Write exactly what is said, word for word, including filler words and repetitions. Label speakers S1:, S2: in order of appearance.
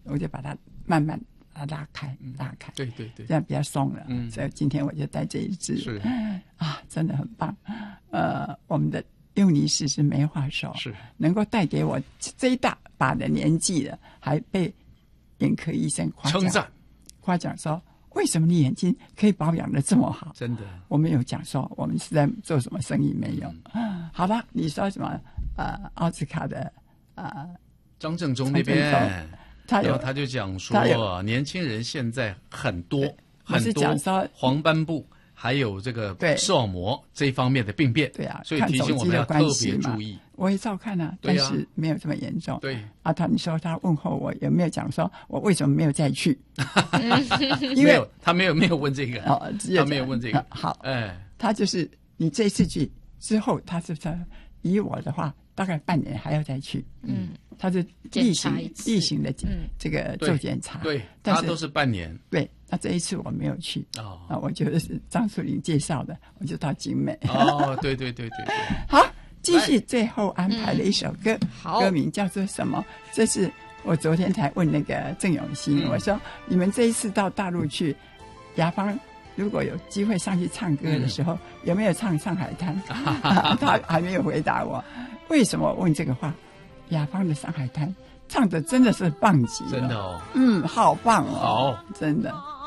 S1: 我就把它慢慢把它拉开，拉开，
S2: 对对对，
S1: 这样比较松了。
S2: 嗯，
S1: 所以今天我就带这一支，
S2: 是
S1: 啊，真的很棒。呃，我们的幼尼氏是没话说，
S2: 是
S1: 能够带给我这一大把的年纪了，还被眼科医生夸奖
S2: 称赞，
S1: 夸奖说。为什么你眼睛可以保养得这么好？
S2: 真的，
S1: 我没有讲说我们是在做什么生意，没有。嗯、好吧，你说什么？呃，奥斯卡的呃，
S2: 张正中那边，
S1: 他有
S2: 他就讲说，年轻人现在很多很多黄斑部，还有这个视网膜这一方面的病变。
S1: 对啊，
S2: 所以提醒我们要特别注意。
S1: 我也照看啊，但是没有这么严重。
S2: 对，
S1: 啊，他你说他问候我有没有讲说我为什么没有再去？
S2: 因为他没有没有问这个，哦、他没有问这个。
S1: 好，哎，他就是你这次去之后，他是说以我的话，大概半年还要再去。嗯，他是例行例行的这个做检查，
S2: 对，他都是半年。
S1: 对，那这一次我没有去。哦，啊，我觉得是张树林介绍的，我就到景美。
S2: 哦，对对对对对，
S1: 好。继续，最后安排了一首歌，嗯、歌名叫做什么？这是我昨天才问那个郑永新，嗯、我说你们这一次到大陆去，雅芳如果有机会上去唱歌的时候，嗯、有没有唱《上海滩》啊？他还没有回答我。为什么问这个话？雅芳的《上海滩》唱的真的是棒极了，
S2: 真的哦，
S1: 嗯，好棒哦，
S2: 好，
S1: 真的。